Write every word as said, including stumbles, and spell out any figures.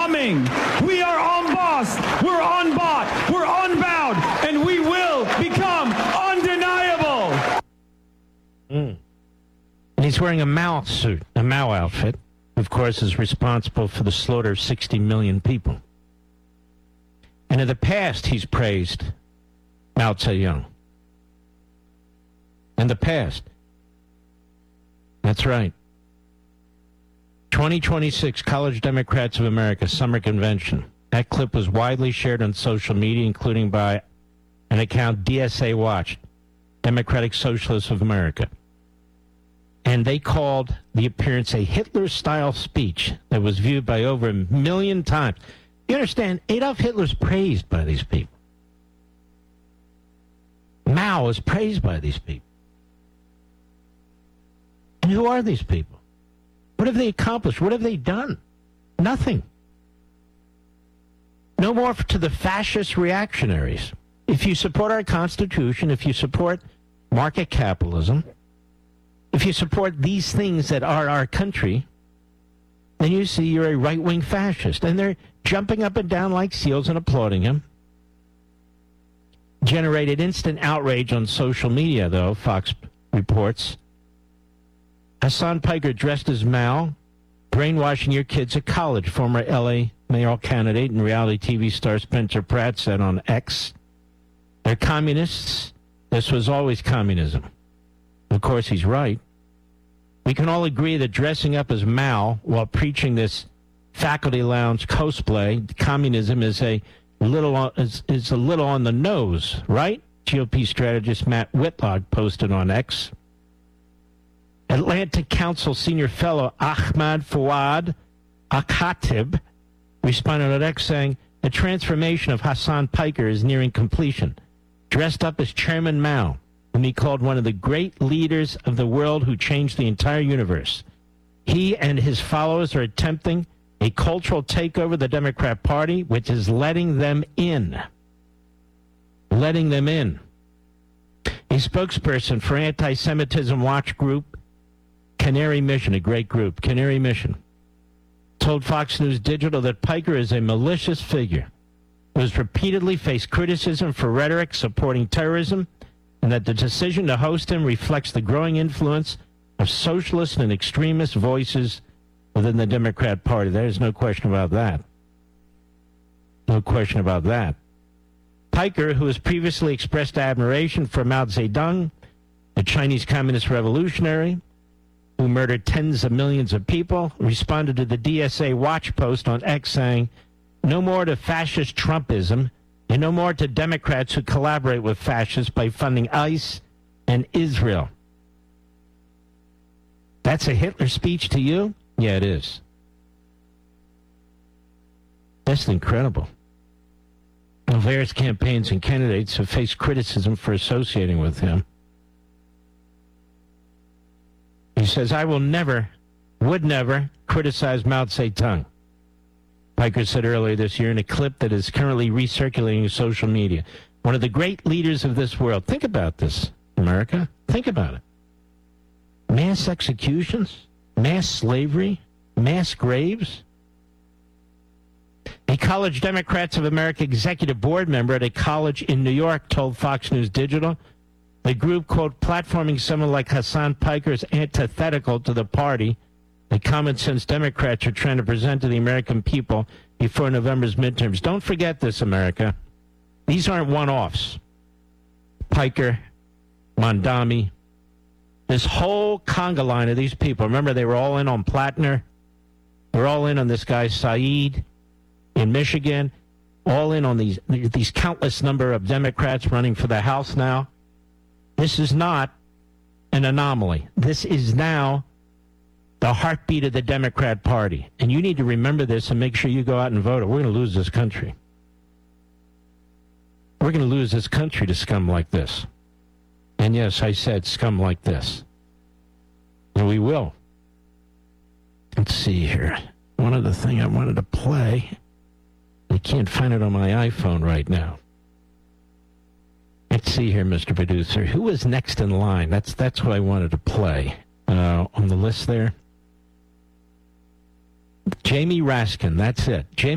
We are on boss, we're on bot, we're unbound, and we will become undeniable. Mm. And he's wearing a Mao suit, a Mao outfit. Of course, is responsible for the slaughter of sixty million people. And in the past, he's praised Mao Zedong. In the past. That's right. twenty twenty-six College Democrats of America Summer Convention. That clip was widely shared on social media, including by an account D S A Watch, Democratic Socialists of America. And they called the appearance a Hitler-style speech that was viewed by over a million times. You understand, Adolf Hitler's praised by these people. Mao is praised by these people. And who are these people? What have they accomplished? What have they done? Nothing. No more to the fascist reactionaries. If you support our Constitution, if you support market capitalism, if you support these things that are our country, then you see you're a right-wing fascist. And they're jumping up and down like seals and applauding him. Generated instant outrage on social media, though, Fox reports. Hassan Piker dressed as Mao, brainwashing your kids at college, former L A mayoral candidate and reality T V star Spencer Pratt said on X. They're communists. This was always communism. Of course, he's right. We can all agree that dressing up as Mao while preaching this faculty lounge cosplay, communism is a little is, is a little on the nose, right? G O P strategist Matt Whitlock posted on X. Atlantic Council senior fellow Ahmad Fawad Akhatib responded on X saying, the transformation of Hassan Piker is nearing completion. Dressed up as Chairman Mao, whom he called one of the great leaders of the world who changed the entire universe. He and his followers are attempting a cultural takeover of the Democrat Party, which is letting them in. Letting them in. A spokesperson for anti-Semitism watch group Canary Mission, a great group, Canary Mission, told Fox News Digital that Piker is a malicious figure who has repeatedly faced criticism for rhetoric supporting terrorism, and that the decision to host him reflects the growing influence of socialist and extremist voices within the Democrat Party. There's no question about that. No question about that. Piker, who has previously expressed admiration for Mao Zedong, a Chinese communist revolutionary who murdered tens of millions of people, responded to the D S A Watch post on X saying, no more to fascist Trumpism, and no more to Democrats who collaborate with fascists by funding ICE and Israel. That's a Hitler speech to you? Yeah, it is. That's incredible. Now, various campaigns and candidates have faced criticism for associating with him. He says, I will never, would never criticize Mao Zedong. Piker said earlier this year in a clip that is currently recirculating in social media. One of the great leaders of this world. Think about this, America. Think about it. Mass executions, mass slavery, mass graves. A College Democrats of America executive board member at a college in New York told Fox News Digital the group, quote, platforming someone like Hassan Piker is antithetical to the party that common sense Democrats are trying to present to the American people before November's midterms. Don't forget this, America. These aren't one-offs. Piker, Mondami, this whole conga line of these people. Remember, they were all in on Plattner. They were all in on this guy, Saeed, in Michigan. All in on these, these countless number of Democrats running for the House now. This is not an anomaly. This is now the heartbeat of the Democrat Party. And you need to remember this and make sure you go out and vote, or we're going to lose this country. We're going to lose this country to scum like this. And yes, I said scum like this. And we will. Let's see here. One other thing I wanted to play. I can't find it on my iPhone right now. Let's see here, Mister Producer. Who was next in line? That's that's what I wanted to play uh, on the list there. Jamie Raskin. That's it. Jamie